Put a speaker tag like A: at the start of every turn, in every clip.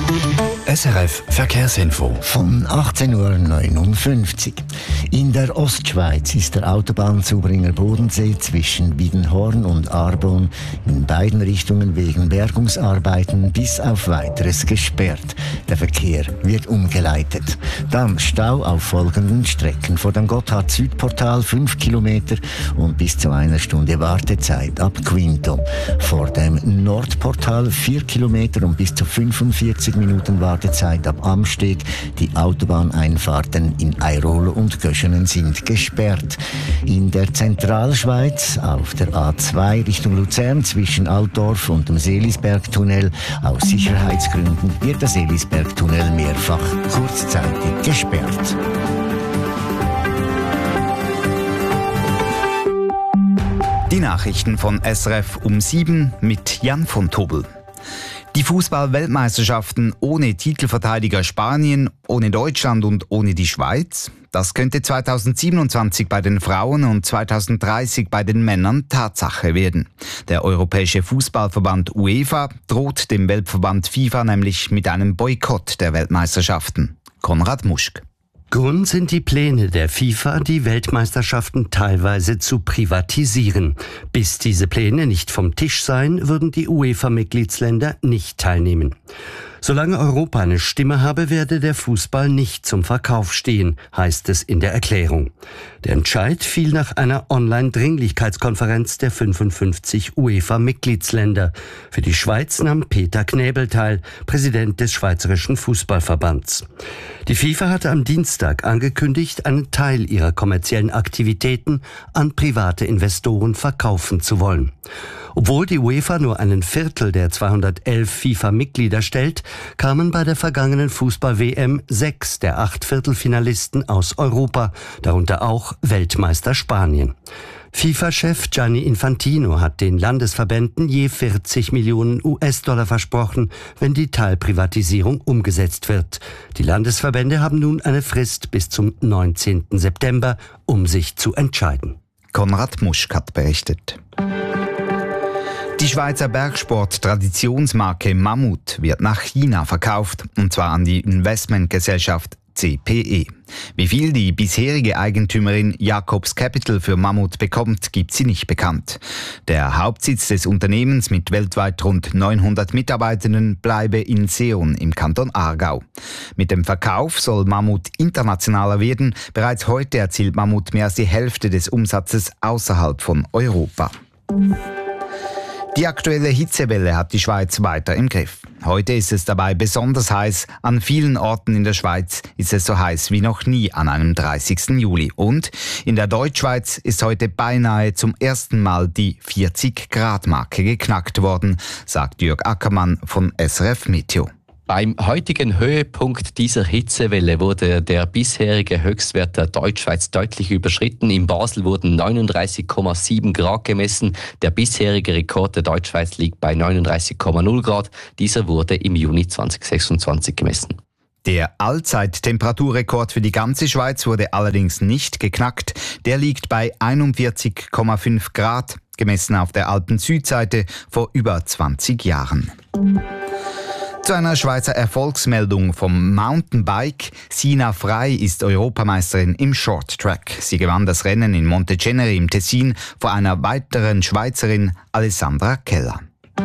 A: SRF Verkehrsinfo.
B: Von 18.59 Uhr. In der Ostschweiz ist der Autobahnzubringer Bodensee zwischen Wiedenhorn und Arbon in beiden Richtungen wegen Bergungsarbeiten bis auf Weiteres gesperrt. Der Verkehr wird umgeleitet. Dann Stau auf folgenden Strecken. Vor dem Gotthard-Südportal 5 Kilometer und bis zu 1 Stunde Wartezeit ab Quinto. Vor dem Nordportal 4 Kilometer und bis zu 45 Minuten Wartezeit ab Amsteg. Die Autobahneinfahrten in Airolo und Göschenen sind gesperrt. In der Zentralschweiz auf der A2 Richtung Luzern zwischen Altdorf und dem Seelisbergtunnel aus Sicherheitsgründen wird der Seelisbergtunnel mehrfach kurzzeitig gesperrt.
C: Die Nachrichten von SRF um 7 mit Jan von Tobel. Die Fußball-Weltmeisterschaften ohne Titelverteidiger Spanien, ohne Deutschland und ohne die Schweiz, das könnte 2027 bei den Frauen und 2030 bei den Männern Tatsache werden. Der Europäische Fußballverband UEFA droht dem Weltverband FIFA nämlich mit einem Boykott der Weltmeisterschaften. Konrad Muschk.
D: Grund sind die Pläne der FIFA, die Weltmeisterschaften teilweise zu privatisieren. Bis diese Pläne nicht vom Tisch seien, würden die UEFA-Mitgliedsländer nicht teilnehmen. Solange Europa eine Stimme habe, werde der Fußball nicht zum Verkauf stehen, heißt es in der Erklärung. Der Entscheid fiel nach einer Online-Dringlichkeitskonferenz der 55 UEFA-Mitgliedsländer. Für die Schweiz nahm Peter Knäbel teil, Präsident des Schweizerischen Fußballverbands. Die FIFA hatte am Dienstag angekündigt, einen Teil ihrer kommerziellen Aktivitäten an private Investoren verkaufen zu wollen. Obwohl die UEFA nur einen Viertel der 211 FIFA-Mitglieder stellt, kamen bei der vergangenen Fußball-WM 6 der 8 Viertelfinalisten aus Europa, darunter auch Weltmeister Spanien. FIFA-Chef Gianni Infantino hat den Landesverbänden je 40 Millionen US-Dollar versprochen, wenn die Teilprivatisierung umgesetzt wird. Die Landesverbände haben nun eine Frist bis zum 19. September, um sich zu entscheiden.
C: Konrad Muschk hat berichtet. Die Schweizer Bergsport-Traditionsmarke Mammut wird nach China verkauft, und zwar an die Investmentgesellschaft CPE. Wie viel die bisherige Eigentümerin Jacobs Capital für Mammut bekommt, gibt sie nicht bekannt. Der Hauptsitz des Unternehmens mit weltweit rund 900 Mitarbeitenden bleibe in Seeon im Kanton Aargau. Mit dem Verkauf soll Mammut internationaler werden. Bereits heute erzielt Mammut mehr als die Hälfte des Umsatzes außerhalb von Europa. Die aktuelle Hitzewelle hat die Schweiz weiter im Griff. Heute ist es dabei besonders heiß. An vielen Orten in der Schweiz ist es so heiß wie noch nie an einem 30. Juli. Und in der Deutschschweiz ist heute beinahe zum ersten Mal die 40-Grad-Marke geknackt worden, sagt Jörg Ackermann von SRF Meteo.
E: Beim heutigen Höhepunkt dieser Hitzewelle wurde der bisherige Höchstwert der Deutschschweiz deutlich überschritten. In Basel wurden 39,7 Grad gemessen. Der bisherige Rekord der Deutschschweiz liegt bei 39,0 Grad. Dieser wurde im Juni 2026 gemessen.
C: Der Allzeittemperaturrekord für die ganze Schweiz wurde allerdings nicht geknackt. Der liegt bei 41,5 Grad, gemessen auf der Alpen-Südseite vor über 20 Jahren. Zu einer Schweizer Erfolgsmeldung vom Mountainbike. Sina Frey ist Europameisterin im Short Track. Sie gewann das Rennen in Monteceneri im Tessin vor einer weiteren Schweizerin, Alessandra Keller.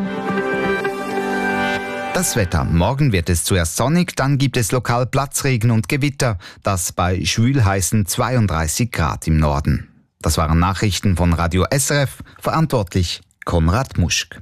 C: Das Wetter. Morgen wird es zuerst sonnig, dann gibt es lokal Platzregen und Gewitter. Das bei schwülheißen 32 Grad im Norden. Das waren Nachrichten von Radio SRF. Verantwortlich Konrad Muschk.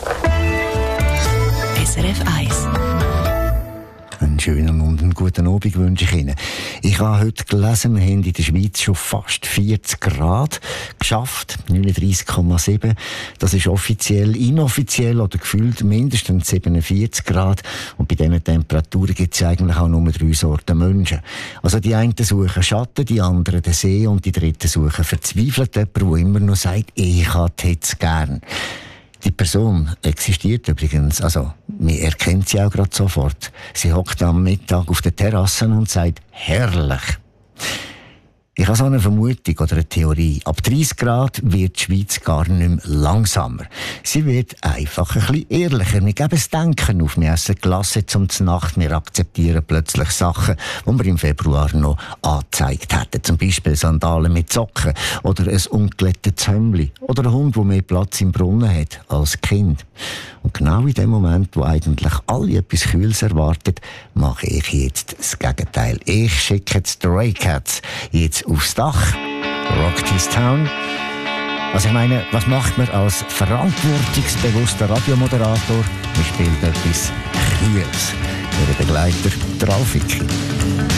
F: SRF 1.
B: Einen schönen und einen guten Abend wünsche ich Ihnen. Ich habe heute gelesen, wir haben in der Schweiz schon fast 40 Grad geschafft, 39,7. Das ist offiziell, inoffiziell oder gefühlt mindestens 47 Grad. Und bei diesen Temperaturen gibt es eigentlich auch nur 3 Sorten Menschen. Also die einen suchen Schatten, die anderen den See und die dritten suchen verzweifelt jemanden, der immer noch sagt, ich habe die Hitze gern. Die Person existiert übrigens, also man erkennt sie auch gerade sofort. Sie hockt am Mittag auf der Terrasse und sagt, herrlich. Ich habe so eine Vermutung oder eine Theorie. Ab 30 Grad wird die Schweiz gar nicht mehr langsamer. Sie wird einfach ein bisschen ehrlicher. Wir geben das Denken auf. Wir essen Glasse zum Nacht. Wir akzeptieren plötzlich Sachen, die wir im Februar noch angezeigt hätten. Zum Beispiel Sandalen mit Socken oder ein unglättetes Hemdli oder ein Hund, der mehr Platz im Brunnen hat als Kind. Und genau in dem Moment, wo eigentlich alle etwas Kühles erwarten, mache ich jetzt das Gegenteil. Ich schicke die Stray Cats jetzt aufs Dach. Rock this town. Also ich meine, was macht man als verantwortungsbewusster Radiomoderator? Man spielt etwas Kühles. Der Begleiter, der Alfiki.